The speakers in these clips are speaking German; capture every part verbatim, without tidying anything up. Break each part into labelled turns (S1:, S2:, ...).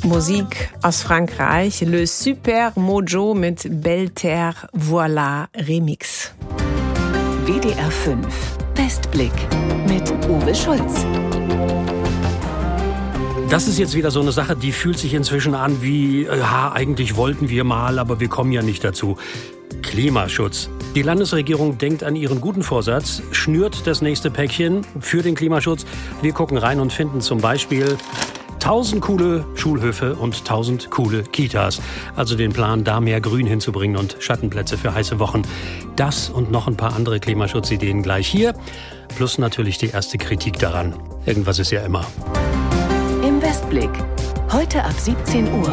S1: Musik aus Frankreich, Le Super Mojo mit Belle Terre Voilà Remix.
S2: W D R fünf Westblick mit Uwe Schulz.
S3: Das ist jetzt wieder so eine Sache, die fühlt sich inzwischen an wie, ja, eigentlich wollten wir mal, aber wir kommen ja nicht dazu. Klimaschutz. Die Landesregierung denkt an ihren guten Vorsatz, schnürt das nächste Päckchen für den Klimaschutz. Wir gucken rein und finden zum Beispiel tausend coole Schulhöfe und tausend coole Kitas. Also den Plan, da mehr Grün hinzubringen und Schattenplätze für heiße Wochen. Das und noch ein paar andere Klimaschutzideen gleich hier. Plus natürlich die erste Kritik daran. Irgendwas ist ja immer.
S2: Im Westblick. Heute ab siebzehn Uhr.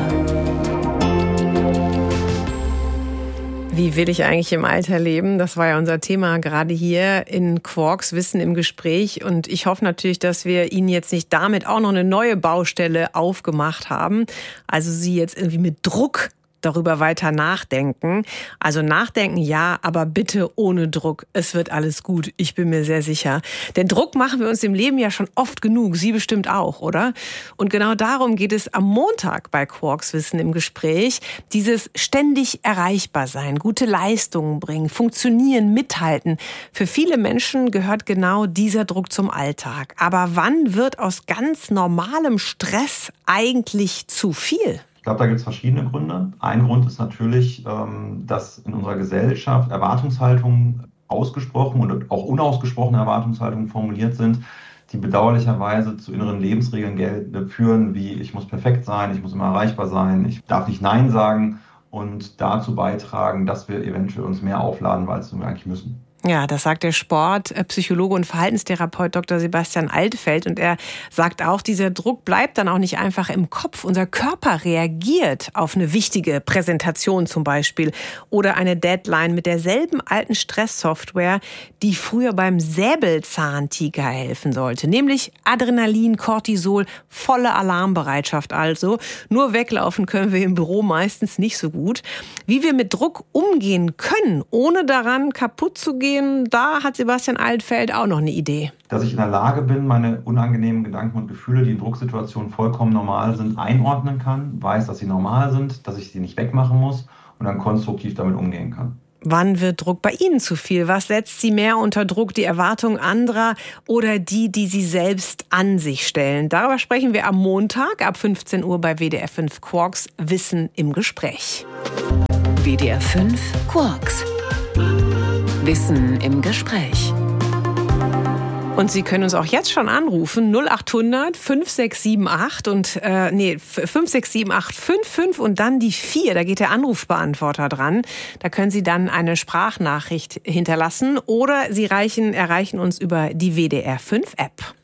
S1: Wie will ich eigentlich im Alter leben? Das war ja unser Thema gerade hier in Quarks Wissen im Gespräch. Und ich hoffe natürlich, dass wir Ihnen jetzt nicht damit auch noch eine neue Baustelle aufgemacht haben. Also Sie jetzt irgendwie mit Druck darüber weiter nachdenken. Also nachdenken, ja, aber bitte ohne Druck. Es wird alles gut, ich bin mir sehr sicher. Denn Druck machen wir uns im Leben ja schon oft genug. Sie bestimmt auch, oder? Und genau darum geht es am Montag bei Quarks Wissen im Gespräch. Dieses ständig erreichbar sein, gute Leistungen bringen, funktionieren, mithalten. Für viele Menschen gehört genau dieser Druck zum Alltag. Aber wann wird aus ganz normalem Stress eigentlich zu viel?
S4: Ich glaube, da gibt es verschiedene Gründe. Ein Grund ist natürlich, dass in unserer Gesellschaft Erwartungshaltungen ausgesprochen und auch unausgesprochene Erwartungshaltungen formuliert sind, die bedauerlicherweise zu inneren Lebensregeln führen, wie ich muss perfekt sein, ich muss immer erreichbar sein, ich darf nicht Nein sagen und dazu beitragen, dass wir eventuell uns mehr aufladen, als wir eigentlich müssen.
S1: Ja, das sagt der Sportpsychologe und Verhaltenstherapeut Doktor Sebastian Altfeld. Und er sagt auch, dieser Druck bleibt dann auch nicht einfach im Kopf. Unser Körper reagiert auf eine wichtige Präsentation zum Beispiel oder eine Deadline mit derselben alten Stresssoftware, die früher beim Säbelzahntiger helfen sollte. Nämlich Adrenalin, Cortisol, volle Alarmbereitschaft also. Nur weglaufen können wir im Büro meistens nicht so gut. Wie wir mit Druck umgehen können, ohne daran kaputt zu gehen, da hat Sebastian Altfeld auch noch eine Idee.
S4: Dass ich in der Lage bin, meine unangenehmen Gedanken und Gefühle, die in Drucksituationen vollkommen normal sind, einordnen kann, weiß, dass sie normal sind, dass ich sie nicht wegmachen muss und dann konstruktiv damit umgehen kann.
S1: Wann wird Druck bei Ihnen zu viel? Was setzt Sie mehr unter Druck? Die Erwartungen anderer oder die, die Sie selbst an sich stellen? Darüber sprechen wir am Montag ab fünfzehn Uhr bei W D R fünf Quarks Wissen im Gespräch.
S2: W D R fünf Quarks Wissen im Gespräch.
S1: Und Sie können uns auch jetzt schon anrufen, null acht hundert fünf sechs sieben acht und äh, nee, fünf sechs sieben acht fünf fünf und dann die vier, da geht der Anrufbeantworter dran. Da können Sie dann eine Sprachnachricht hinterlassen oder Sie reichen, erreichen uns über die W D R fünf App.